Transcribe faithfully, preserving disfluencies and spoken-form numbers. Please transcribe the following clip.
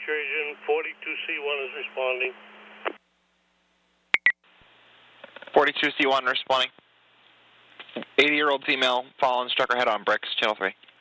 penetration. forty-two C one is responding. forty-two C one responding. eighty-year-old female, fallen, struck her head on bricks, channel three.